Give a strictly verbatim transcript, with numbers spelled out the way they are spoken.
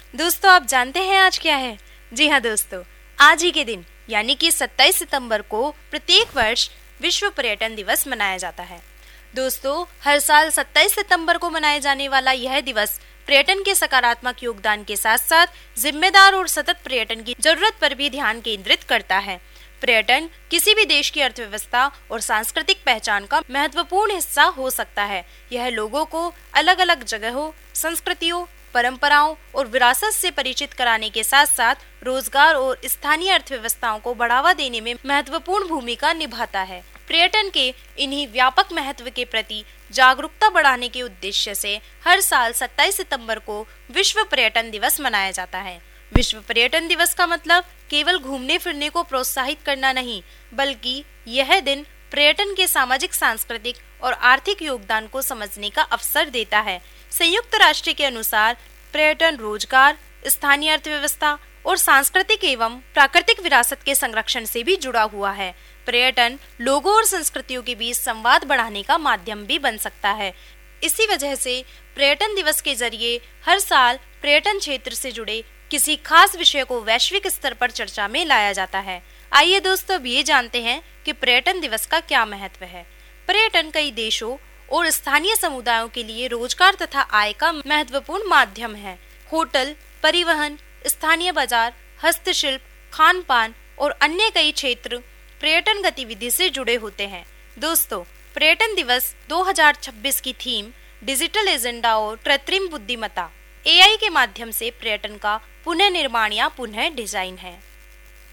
दोस्तों, आप जानते हैं आज क्या है? जी हाँ दोस्तों, आज ही के दिन यानी कि सत्ताईस सितंबर को प्रत्येक वर्ष विश्व पर्यटन दिवस मनाया जाता है। दोस्तों, हर साल सत्ताईस सितंबर को मनाए जाने वाला यह दिवस पर्यटन के सकारात्मक योगदान के साथ साथ जिम्मेदार और सतत पर्यटन की जरूरत पर भी ध्यान केंद्रित करता है। पर्यटन किसी भी देश की अर्थव्यवस्था और सांस्कृतिक पहचान का महत्वपूर्ण हिस्सा हो सकता है। यह लोगों को अलग अलग जगहों, संस्कृतियों, परंपराओं और विरासत से परिचित कराने के साथ साथ रोजगार और स्थानीय अर्थव्यवस्थाओं को बढ़ावा देने में महत्वपूर्ण भूमिका निभाता है। पर्यटन के इन्हीं व्यापक महत्व के प्रति जागरूकता बढ़ाने के उद्देश्य से हर साल सत्ताईस सितंबर को विश्व पर्यटन दिवस मनाया जाता है। विश्व पर्यटन दिवस का मतलब केवल घूमने फिरने को प्रोत्साहित करना नहीं, बल्कि यह दिन पर्यटन के सामाजिक, सांस्कृतिक और आर्थिक योगदान को समझने का अवसर देता है। संयुक्त राष्ट्र के अनुसार पर्यटन रोजगार, स्थानीय अर्थव्यवस्था और सांस्कृतिक एवं प्राकृतिक विरासत के संरक्षण से भी जुड़ा हुआ है। पर्यटन लोगों और संस्कृतियों के बीच संवाद बढ़ाने का माध्यम भी बन सकता है। इसी वजह से पर्यटन दिवस के जरिए हर साल पर्यटन क्षेत्र से जुड़े किसी खास विषय को वैश्विक स्तर पर चर्चा में लाया जाता है। आइए दोस्तों, अब ये जानते हैं कि पर्यटन दिवस का क्या महत्व है। पर्यटन कई देशों और स्थानीय समुदायों के लिए रोजगार तथा आय का महत्वपूर्ण माध्यम है। होटल, परिवहन, स्थानीय बाजार, हस्तशिल्प, खान पान और अन्य कई क्षेत्र पर्यटन गतिविधि से जुड़े होते हैं। दोस्तों, पर्यटन दिवस दो हज़ार छब्बीस की थीम डिजिटल एजेंडा और कृत्रिम बुद्धिमत्ता ए आई के माध्यम से पर्यटन का पुनः निर्माण या पुनः डिजाइन है।